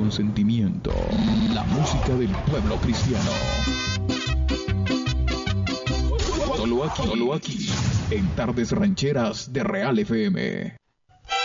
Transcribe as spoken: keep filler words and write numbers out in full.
con sentimiento. La música del pueblo cristiano. Solo aquí, solo aquí, en Tardes Rancheras de Real F M.